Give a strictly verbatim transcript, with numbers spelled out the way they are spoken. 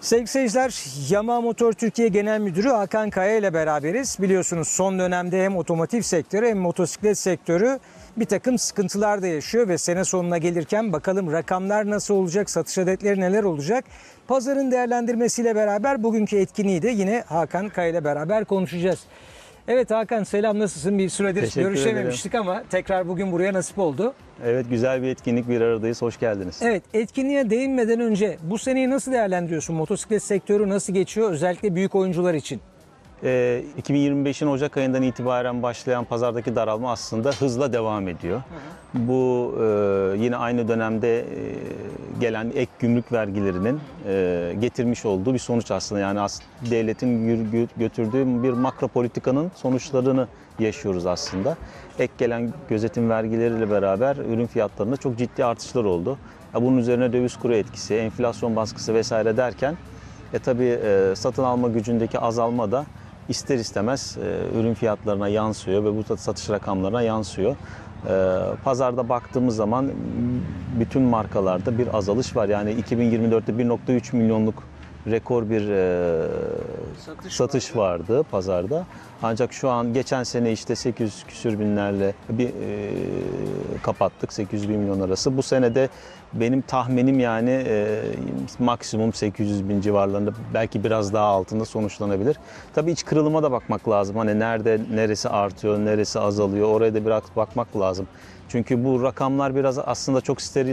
Sevgili seyirciler, Yamaha Motor Türkiye Genel Müdürü Hakan Kaya ile beraberiz. Biliyorsunuz son dönemde hem otomotiv sektörü hem motosiklet sektörü bir takım sıkıntılar da yaşıyor ve sene sonuna gelirken bakalım rakamlar nasıl olacak, satış adetleri neler olacak? Pazarın değerlendirmesiyle beraber bugünkü etkinliği de yine Hakan Kaya ile beraber konuşacağız. Evet Hakan, selam, nasılsın? Bir süredir Teşekkür görüşememiştik ederim. ama tekrar bugün buraya nasip oldu. Evet, güzel bir etkinlik, bir aradayız. Hoş geldiniz. Evet, etkinliğe değinmeden önce bu seneyi nasıl değerlendiriyorsun? Motosiklet sektörü nasıl geçiyor? Özellikle büyük oyuncular için. Ee, iki bin yirmi beşin Ocak ayından itibaren başlayan pazardaki daralma aslında hızla devam ediyor. Hı hı. Bu e, yine aynı dönemde e, gelen ek gümrük vergilerinin e, getirmiş olduğu bir sonuç aslında. Yani aslında devletin götürdüğü bir makro politikanın sonuçlarını yaşıyoruz aslında. Ek gelen gözetim vergileriyle beraber ürün fiyatlarında çok ciddi artışlar oldu. Bunun üzerine döviz kuru etkisi, enflasyon baskısı vesaire derken e, tabii e, satın alma gücündeki azalma da ister istemez e, ürün fiyatlarına yansıyor ve bu satış rakamlarına yansıyor. E, pazarda baktığımız zaman bütün markalarda bir azalış var. Yani iki bin yirmi dörtte bir nokta üç milyonluk rekor bir e, satış, satış vardı. vardı pazarda. Ancak şu an geçen sene işte sekiz yüz küsür binlerle bir e, kapattık, sekiz yüz bin milyon arası. Bu senede benim tahminim yani e, maksimum sekiz yüz bin civarlarında, belki biraz daha altında sonuçlanabilir. Tabii iç kırılıma da bakmak lazım. Hani nerede neresi artıyor, neresi azalıyor, oraya da biraz bakmak lazım. Çünkü bu rakamlar biraz aslında çok steril.